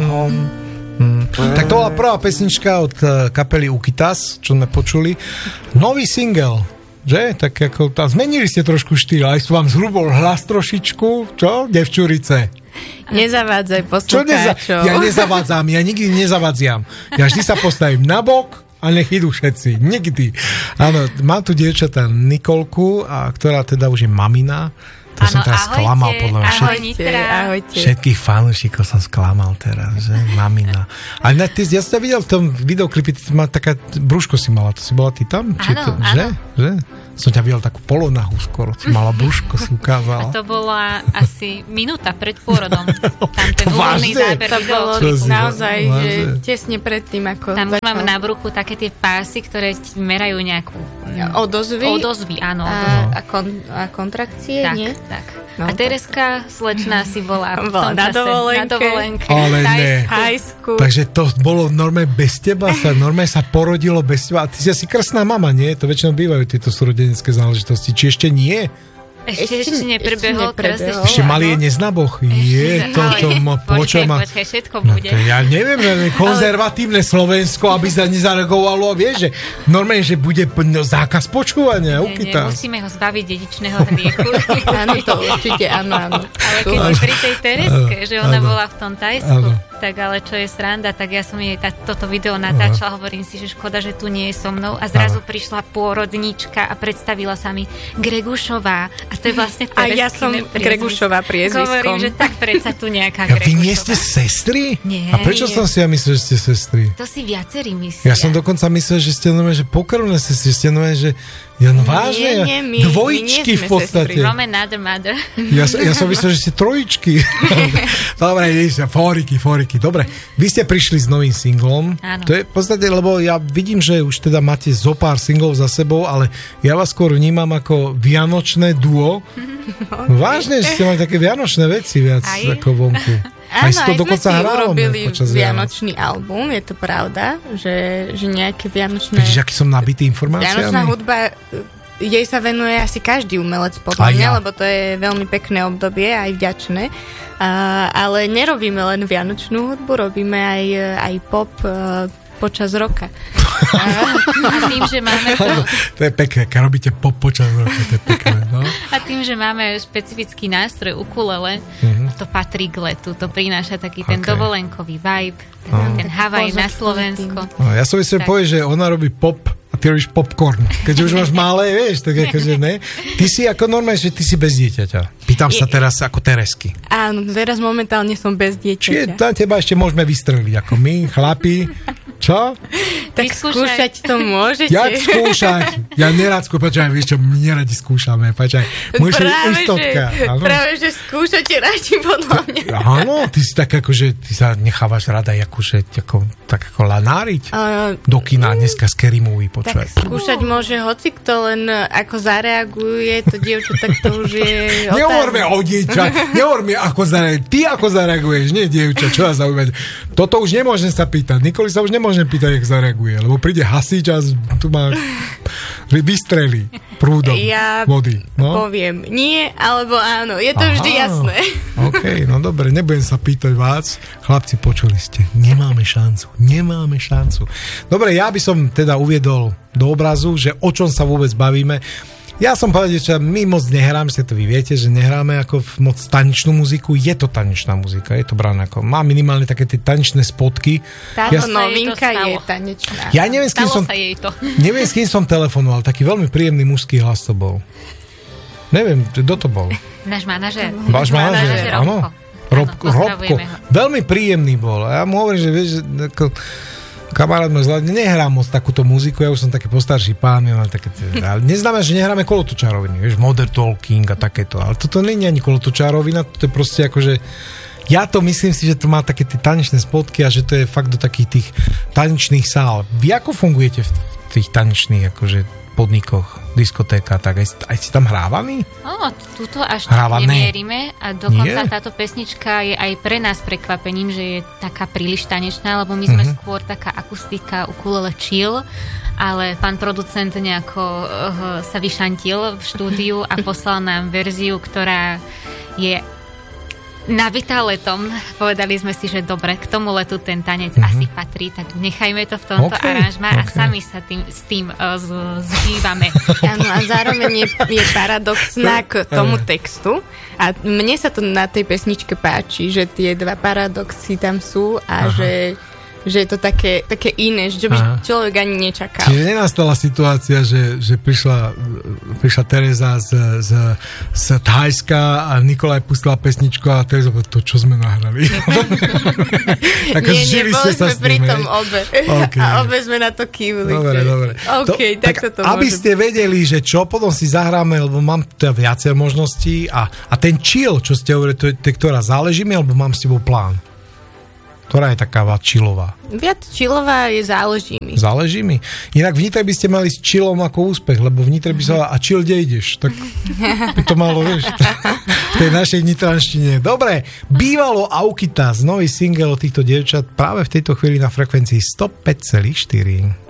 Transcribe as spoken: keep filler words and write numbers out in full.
home. Hmm. Tak to bola prvá pesnička od kapely Ukitas, čo sme počuli. Nový single, že? Tak ako, tá, zmenili ste trošku štýl, aj som vám zhrubol hlas trošičku, čo? Devčurice. Nezavádzaj poslucháčov. Neza- ja nezavádzam, ja nikdy nezavadziam. Ja vždy sa postavím na bok a nech idú všetci. Nikdy. Áno, mám tu dievčatá Nikolku, a, ktorá teda už je mamina. To ano, som teraz ahojte, sklamal podľa mňa. Ahojte, ahojte. Všetkých fanúšikov som sklamal teraz, že? Mamina. A na, ty, ja som ťa videl v tom videoklipe, ty má taká, brúško si mala, to si bola ty tam? Či áno, to, áno. Že? Že? Som ťa videl takú polonahu skoro, si mala brúško, si ukázala. A to bola asi minúta pred pôrodom. Tam ten úvodný záber. To bolo Čo naozaj, si, že tesne pred tým, ako tam začal. mám na bruchu také tie pásy, ktoré ti merajú nejakú odozvy. Odozvy, áno. A, a, kon, a kontrakcie, tak, nie? Tak. No, a Tereska, slečná, si bola v tom na čase dovolenke. na dovolenke. Ale ne. Hajsku. Takže to bolo normálne bez teba, sa normálne sa porodilo bez teba. A ty si asi krstná mama, nie? To väčšinou bývajú tieto súrodenecké záležitosti. Či ešte nie? Ešte, ešte neprebehol krst. Ešte malý je neznaboch. Je to, to ma počo ma... Počkaj, všetko No bude. to ja neviem, konzervatívne Slovensko, aby sa nezareagovalo, vieš, že normálne, že bude no, zákaz počúvania. Nie, nie, musíme ho zbaviť dedičného hriechu. Áno, to určite, áno, áno. Ale keď si pri tej Tereske, že ona áno. bola v tom Tajsku, tak ale čo je sranda, tak ja som jej tá, toto video natáčala, hovorím si, že škoda, že tu nie je so mnou a zrazu prišla pôrodnička a predstavila sa mi Gregušová a to je vlastne Tereskine A ja som Gregušová priezviskom. Hovorím, že tak predsa tu nejaká ja, Gregušová. vy nie ste sestry? Nie. A prečo nie. som si ja myslel, že ste sestry? To si viacerí myslia. Ja som dokonca myslel, že ste normálne, že pokrvné sestry, ste normálne, že ja no vážne, nie, nie, my, dvojičky my v podstate. From another mother. Ja, ja som myslel, že ste trojičky. Dobre, ideš, fóriky, fóriky. Dobre, vy ste prišli s novým singlom. Áno. To je v podstate, lebo ja vidím, že už teda máte zo pár singlov za sebou, ale ja vás skôr vnímam ako vianočné duo. No, vážne, že ste mali také vianočné veci viac Aj. ako vonku. Áno, aj si to aj sme dokonca si hrávame urobili počas vianočný album, je to pravda, že, že nejaké vianočné... Vidíš, aký som nabitý informáciami? Vianočná hudba, jej sa venuje asi každý umelec podľa Aj mňa, ja. lebo to je veľmi pekné obdobie, aj vďačné. A, ale nerobíme len vianočnú hudbu, robíme aj, aj pop uh, počas roka. A tým, že máme to... To je pekné, keď robíte pop počas roka, to je pekné, no. A tým, že máme špecifický nástroj ukulele, Mhm. to patrí k letu, to prináša taký ten Okay. dovolenkový vibe, No. ten Havaj na Slovensko. No, ja som si Tak. povie, že ona robí pop a ty robíš popcorn. Keďže už máš malé, vieš, tak akože ne. Ty si ako normálne, že ty si bez dieťaťa. Pýtam sa Je- teraz ako Teresky. Áno, teraz momentálne som bez Či je, dieťaťa. na teba ešte môžeme vystreliť, ako my, chlapi. Čo? Tak Vyskúšaj. skúšať to môžete. Jak skúšať? Ja nerad skúšam, počkaj, vieš čo, my neradi skúšame, počkaj. Môžeš práve, istotka. že, Áno. práve, že skúšate radi podľa mňa. Áno, ty si tak akože, ty sa nechávaš rada akože, ako, tak ako lanáriť. Uh, Do kina dneska Scary Movie, počúvaj. tak skúšať môže hoci kto, len ako zareaguje to dievča, tak to už je Nehovorme otázka. o dievča, nehovorme ako zareaguješ. Ty ako zareaguješ, nie dievča, čo vás zaujíma. Toto už nemôžem sa pýtať. Nikoli sa už nemôžem pýtať, jak zareaguje, lebo príde hasič a z- tu má vystrelí prúdom Ja vody. No? poviem nie, alebo áno. Je to Aha. vždy jasné. OK, no dobre, nebudem sa pýtať vás. Chlapci, počuli ste, nemáme šancu, nemáme šancu. Dobre, ja by som teda uviedol do obrazu, že o čom sa vôbec bavíme. Ja som povedal, že my moc nehráme, ste to vy viete, že nehráme ako moc tanečnú muziku, je to tanečná muzika, je to brané ako, má minimálne také tie tanečné spotky. Táto Ja- novinka Sa jej je to stalo. tanečná. Ja neviem, s kým Stalo som, sa jej to. neviem, s kým som telefonoval, taký veľmi príjemný mužský hlas to bol. Neviem, kto to bol. Náš manažér. Váš manažér, áno. Robko, Áno, Robko. pozdravujeme ho. Veľmi príjemný bol. A ja mu hovorím, že vieš, že ako, kamarát môj zľadne, nehrám moc takúto muziku, ja už som taký postarší pán, ja mám také, ale neznamená, že nehráme kolotočároviny, vieš, modern talking a takéto, ale toto nie je ani kolotočárovina, to je proste akože, ja to myslím si, že to má také tie tanečné spotky a že to je fakt do takých tých tanečných sál. Vy ako fungujete v tých tanečných akože podnikoch, diskotéka, tak aj, aj si tam hrávali? No, túto až tak Hrávané. nemierime a dokonca Nie? táto pesnička je aj pre nás prekvapením, že je taká príliš tanečná, lebo my sme Mhm. skôr taká akustika, ukulele chill, ale pán producent nejako uh, sa vyšantil v štúdiu a poslal nám verziu, ktorá je nabitá letom. Povedali sme si, že dobre, k tomu letu ten tanec uh-huh. asi patrí, tak nechajme to v tomto okay, aranžma okay. a sami sa tým, s tým uh, z, zžívame. Áno, a zároveň je, je paradoxná k tomu textu a mne sa to na tej pesničke páči, že tie dva paradoxy tam sú a Aha. že že je to také, také iné, že by Aha. človek ani nečakal. Čiže nenastala situácia, že, že prišla, prišla Tereza z, z, z Thajska a Nikolaj pustila pesničku a Tereza povedala, to čo sme nahrali. Tak nie, nie, boli sme pri tom obe. Okay. A obe sme na to kývli. Dobre, dobre. Okay, to, tak, tak to aby môže ste vedeli, že čo, potom si zahráme, lebo mám teda viacej možností a, a ten chill, čo ste hovorili, to je ktorá záleží mi, alebo mám s tebou plán? Ktorá je taká chillová? Viac chillová je záleží mi. Záleží mi? Inak v Nitre by ste mali s chillom ako úspech, lebo v Nitre by sa a chill, kde ideš? Tak by to malo, vieš, v tej našej nitranštine. Dobre, bývalo Aukitas, nový single od týchto dievčat práve v tejto chvíli na frekvencii sto päť celá štyri.